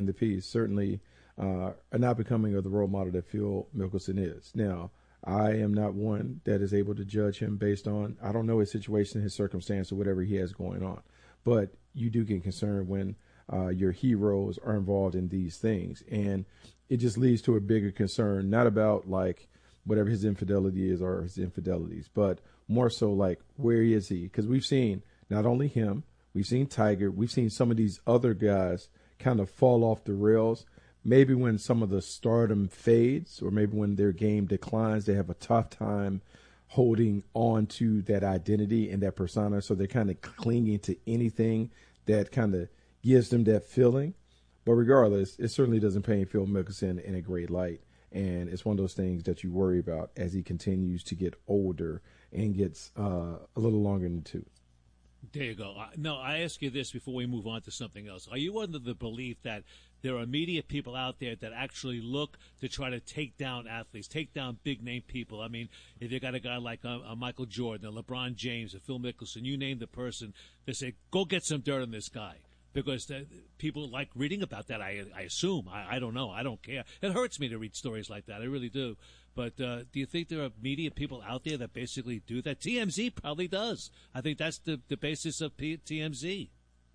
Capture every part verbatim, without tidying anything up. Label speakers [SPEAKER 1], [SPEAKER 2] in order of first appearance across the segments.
[SPEAKER 1] in the piece, certainly uh, are not becoming of the role model that Phil Mickelson is. Now, I am not one that is able to judge him based on, I don't know his situation, his circumstance, or whatever he has going on. But you do get concerned when uh, your heroes are involved in these things. And it just leads to a bigger concern, not about like whatever his infidelity is or his infidelities, but more so like, where is he? Because we've seen not only him, we've seen Tiger, we've seen some of these other guys kind of fall off the rails. Maybe when some of the stardom fades, or maybe when their game declines, they have a tough time holding on to that identity and that persona. So they're kind of clinging to anything that kind of gives them that feeling. But regardless, it certainly doesn't paint Phil Mickelson in a great light. And it's one of those things that you worry about as he continues to get older and gets uh, a little longer in the tooth.
[SPEAKER 2] There you go. Uh, no, I ask you this before we move on to something else. Are you under the belief that there are media people out there that actually look to try to take down athletes, take down big-name people? I mean, if you got a guy like uh, uh, Michael Jordan, or LeBron James, or Phil Mickelson, you name the person, they say, go get some dirt on this guy. Because the, people like reading about that, I, I assume. I, I don't know. I don't care. It hurts me to read stories like that. I really do. But uh, do you think there are media people out there that basically do that? T M Z probably does. I think that's the, the basis of P- T M Z.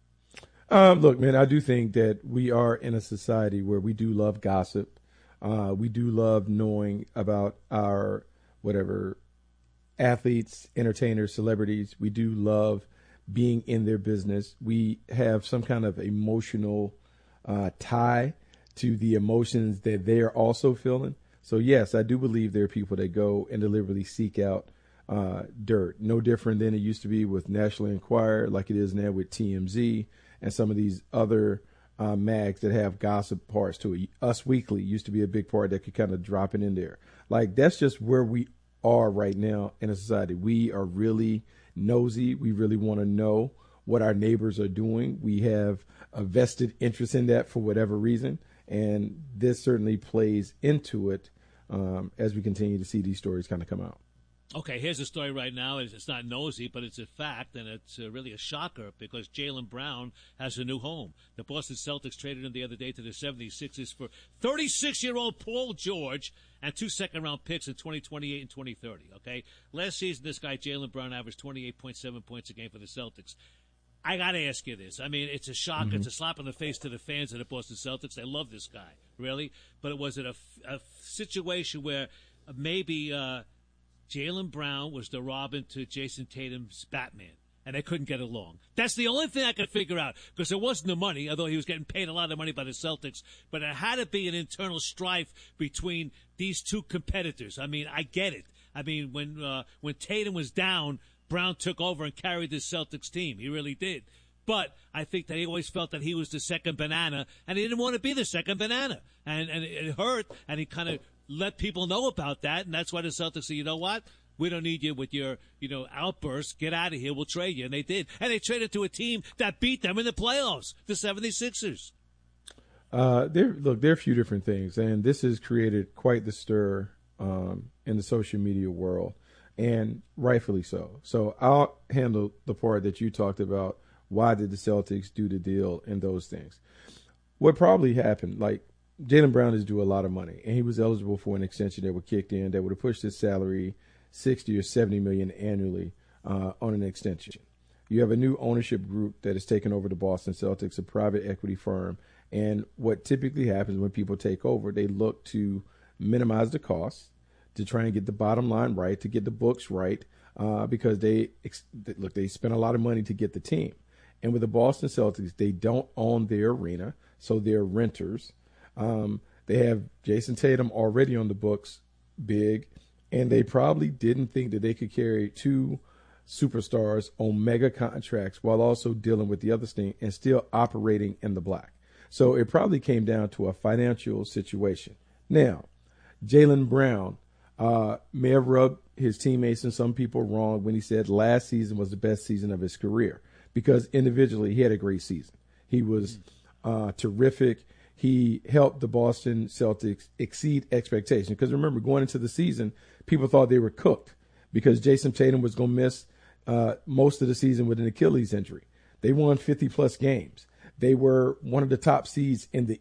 [SPEAKER 1] Um, look, man, I do think that we are in a society where we do love gossip. Uh, we do love knowing about our whatever athletes, entertainers, celebrities. We do love being in their business. We have some kind of emotional uh, tie to the emotions that they are also feeling. So, yes, I do believe there are people that go and deliberately seek out uh, dirt. No different than it used to be with National Enquirer, like it is now with T M Z and some of these other uh, mags that have gossip parts to it. Us Weekly used to be a big part that could kind of drop it in there. Like, that's just where we are right now in a society. We are really nosy. We really want to know what our neighbors are doing. We have a vested interest in that for whatever reason. And this certainly plays into it um, as we continue to see these stories kind of come out.
[SPEAKER 2] Okay, here's a story right now. It's not nosy, but it's a fact, and it's uh, really a shocker because Jaylen Brown has a new home. The Boston Celtics traded him the other day to the seventy-sixers for thirty-six-year-old Paul George and two second-round picks in twenty twenty-eight and twenty thirty, okay? Last season, this guy, Jaylen Brown, averaged twenty-eight point seven points a game for the Celtics. I got to ask you this. I mean, it's a shock. Mm-hmm. It's a slap in the face to the fans of the Boston Celtics. They love this guy, really. But was it a, a situation where maybe uh, Jaylen Brown was the Robin to Jason Tatum's Batman, and they couldn't get along? That's the only thing I could figure out, because it wasn't the money, although he was getting paid a lot of money by the Celtics. But it had to be an internal strife between these two competitors. I mean, I get it. I mean, when uh, when Tatum was down, Brown took over and carried the Celtics team. He really did. But I think that he always felt that he was the second banana, and he didn't want to be the second banana. And, and it hurt, and he kind of let people know about that, and that's why the Celtics said, you know what? We don't need you with your, you know, outbursts. Get out of here. We'll trade you. And they did. And they traded to a team that beat them in the playoffs, the seventy-sixers.
[SPEAKER 1] Uh, there, look, there are a few different things, and this has created quite the stir um, in the social media world. And rightfully so. So I'll handle the part that you talked about. Why did the Celtics do the deal and those things? What probably happened, like Jaylen Brown is due a lot of money, and he was eligible for an extension that would kick in that would have pushed his salary sixty or seventy million annually uh, on an extension. You have a new ownership group that has taken over the Boston Celtics, a private equity firm. And what typically happens when people take over, they look to minimize the costs, to try and get the bottom line right, to get the books right, uh, because they look they spent a lot of money to get the team. And with the Boston Celtics, they don't own their arena, so they're renters. Um, they have Jason Tatum already on the books, big, and they probably didn't think that they could carry two superstars on mega contracts while also dealing with the other thing and still operating in the black. So it probably came down to a financial situation. Now, Jaylen Brown Uh, may have rubbed his teammates and some people wrong when he said last season was the best season of his career, because individually he had a great season. He was uh, terrific. He helped the Boston Celtics exceed expectations. Because remember, going into the season, people thought they were cooked because Jason Tatum was going to miss uh, most of the season with an Achilles injury. They won fifty-plus games. They were one of the top seeds in the